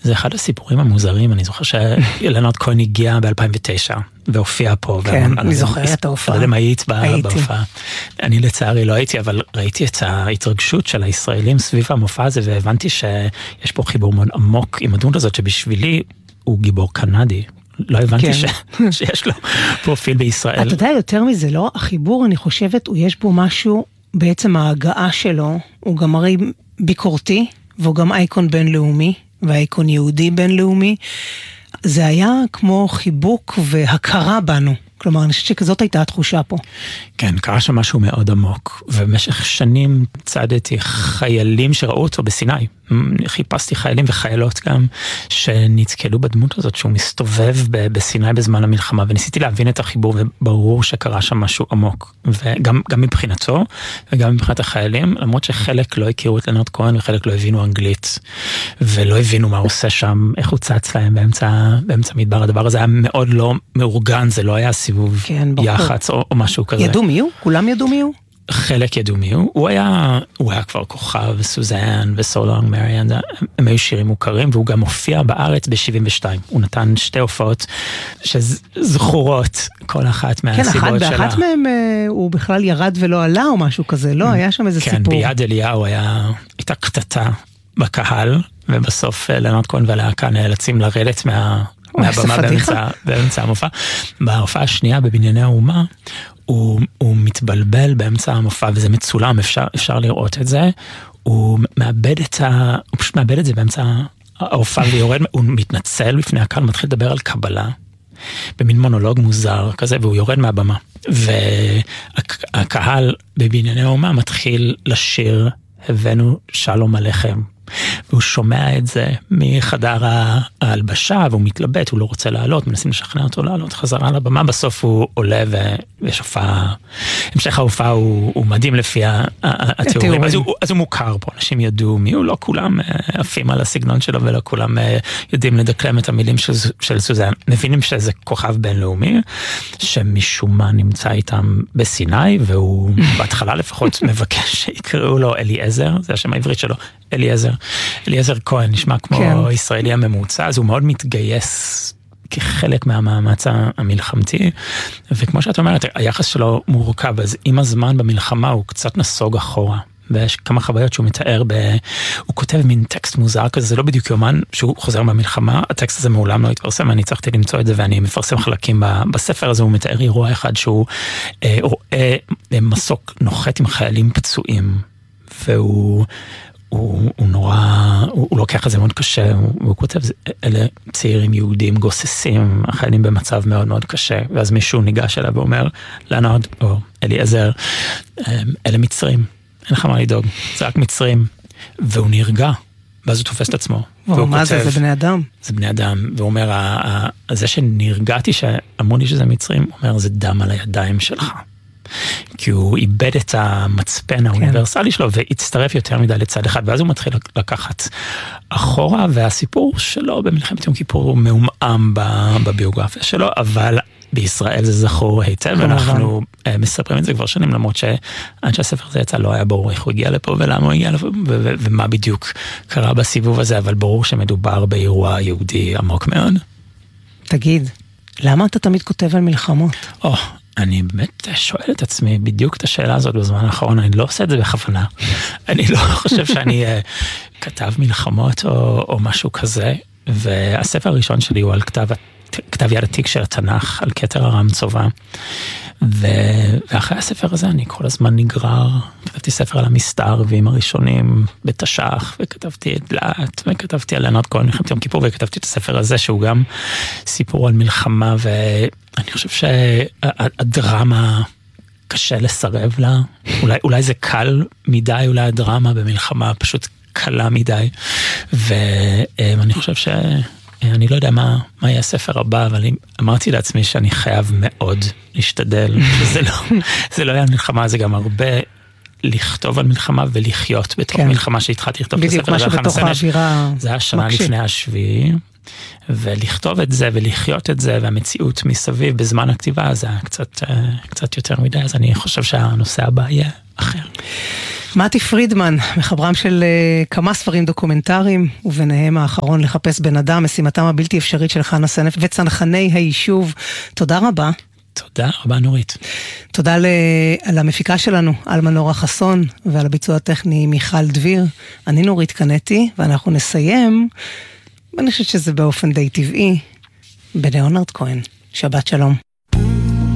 זה אחד הסיפורים המוזרים, אני זוכר שלנרד כהן הגיע ב-2009, והופיע פה. כן, אני זוכר את ההופעה. לא יודע מה היית בהופעה. אני לצערי לא הייתי, אבל ראיתי את ההתרגשות של הישראלים סביב המופע הזה, והבנתי שיש פה חיבור מאוד עמוק עם הדמות הזאת, שבשבילי הוא גיבור קנדי. לא הבנתי שיש לו פרופיל בישראל. אתה יודע, יותר מזה, לא? החיבור, אני חושבת, יש בו משהו, בעצם ההגעה שלו, הוא גם הרי ביקורתי, והוא גם אייקון בינלאומי, והאייקון יהודי בינלאומי. זה היה כמו חיבוק והכרה בנו. כלומר, אני חושבת שכזאת הייתה התחושה פה. כן, קרה שם משהו מאוד עמוק, ובמשך שנים צעדתי חיילים שראו אותו בסיני. חיפשתי חיילים וחיילות גם שנתקלו בדמות הזאת, שהוא מסתובב בסיני בזמן המלחמה, וניסיתי להבין את החיבור, וברור שקרה שם משהו עמוק, וגם מבחינתו, וגם מבחינת החיילים, למרות שחלק לא הכירו את לנרד כהן, וחלק לא הבינו אנגלית, ולא הבינו מה הוא עושה שם, איך הוא צץ להם באמצע מדבר. הדבר הזה היה מאוד לא מאורגן, זה לא היה סיבוב יחץ או משהו כזה. ידעו מי הוא? כולם ידעו מי הוא? חלק ידעו מי הוא. הוא היה כבר כוכב, סוזן וסולונג מריאן, הם היו שירים מוכרים, והוא גם הופיע בארץ ב-72. הוא נתן 2 הופעות שזכורות, כל אחת מהסיבות שלה. כן, באחת מהם הוא בכלל ירד ולא עלה או משהו כזה, לא? היה שם איזה סיפור. כן, ביד אליהו הייתה קטטה בקהל, ובסוף לנרד כהן והלהקה נאלצים לרדת מהבמה באמצע המופע. בהופעה השנייה בבנייני האומה, הוא מתבלבל באמצע המופע, וזה מצולם, אפשר לראות את זה. הוא פשוט מאבד את זה באמצע ההופעה, הוא מתנצל בפני הקהל, מתחיל לדבר על קבלה, במין מונולוג מוזר כזה, והוא יורד מהבמה. והקהל בבנייני האומה מתחיל לשיר, הבאנו שלום עליכם. והוא שומע את זה מחדר ההלבשה, והוא מתלבט, הוא לא רוצה לעלות, מנסים לשכנע אותו לעלות חזרה לבמה, בסוף הוא עולה ויש הופעה, המשך ההופעה הוא מדהים לפי התיאורים, אז הוא מוכר פה, אנשים ידעו מי הוא, לא כולם עפים על הסגנון שלו, ולא כולם יודעים לדקלם את המילים של סוזן, מבינים שזה כוכב בינלאומי, שמשום מה נמצא איתם בסיני, והוא בהתחלה לפחות מבקש שיקראו לו אליעזר, זה השם העברית שלו, אליעזר כהן, נשמע כמו ישראלי הממוצע, אז הוא מאוד מתגייס כחלק מהמאמץ המלחמתי, וכמו שאת אומרת, היחס שלו מורכב, אז עם הזמן במלחמה הוא קצת נסוג אחורה, ויש כמה חוויות שהוא מתאר, הוא כותב מין טקסט מוזר כזה, זה לא בדיוק יומן שהוא חוזר במלחמה, הטקסט הזה מעולם לא התפרסם, אני צריכתי למצוא את זה, ואני מפרסם חלקים בספר הזה, הוא מתאר אירוע אחד שהוא רואה מסוק נוחת עם חיילים פצועים, והוא נורא, הוא לוקח את זה מאוד קשה, הוא כותב, אלה צעירים יהודים גוססים, החיילים במצב מאוד מאוד קשה, ואז מישהו ניגש אליו ואומר, לנרד, או אליעזר, אלה מצרים, אין לך מה לדאוג, זה רק מצרים, והוא נרגע, ואז הוא תופס את עצמו. מה זה? זה בני אדם? זה בני אדם, והוא אומר, זה שנרגעתי שאמרו לי שזה מצרים, הוא אומר, זה דם על הידיים שלך. כי הוא איבד את המצפן האוניברסלי שלו, והצטרף יותר מדי לצד אחד, ואז הוא מתחיל לקחת אחורה, והסיפור שלו במלחמת יום כיפור הוא מעומעם בביוגרפיה שלו, אבל בישראל זה זכור היטב, ואנחנו מספרים את זה כבר שנים, למרות שעד שהספר הזה יצא לא היה ברור איך הוא הגיע לפה, ולמה הוא הגיע לפה, ומה בדיוק קרה בסיבוב הזה, אבל ברור שמדובר באירוע יהודי עמוק מאוד. תגיד, למה אתה תמיד כותב על מלחמות? אני באמת שואל את עצמי בדיוק את השאלה הזאת בזמן האחרון, אני לא עושה את זה בכוונה, אני לא חושב שאני כתב מלחמות או משהו כזה, והספר הראשון שלי הוא על כתב יד עתיק של התנ"ך, על כתר ארם צובא, ואחרי הספר הזה אני כל הזמן נגרר, כתבתי ספר על המסתערבים הראשונים בתש"ח, וכתבתי את דלת, וכתבתי על לנרד כהן מלחמת יום כיפור, וכתבתי את הספר הזה שהוא גם סיפור על מלחמה, ואני חושב שהדרמה קשה לסרב לה, אולי זה קל מדי, אולי הדרמה במלחמה פשוט קלה מדי, ואני חושב אני לא יודע מה יהיה הספר הבא, אבל אמרתי לעצמי שאני חייב מאוד להשתדל, זה לא היה מלחמה, זה גם הרבה לכתוב על מלחמה ולחיות בתוך מלחמה שהתחלתי לכתוב את הספר. בדיוק, משהו בתוך האווירה זה היה שנה לפני השביעי, ולכתוב את זה ולחיות את זה, והמציאות מסביב בזמן הכתיבה, זה היה קצת יותר מדי, אז אני חושב שהנושא הבא יהיה אחר. מתי פרידמן, מחברם של כמה ספרים דוקומנטריים, וביניהם האחרון לחפש בן אדם, משימתם הבלתי אפשרית של חנה סנש וצנחני היישוב. תודה רבה. תודה רבה נורית. תודה למפיקה שלנו, אלמה נורה חסון, ועל הביצוע הטכני מיכל דביר. אני נורית קנטי, ואנחנו נסיים, ואני חושבת שזה באופן די טבעי, בליאונרד כהן. שבת שלום.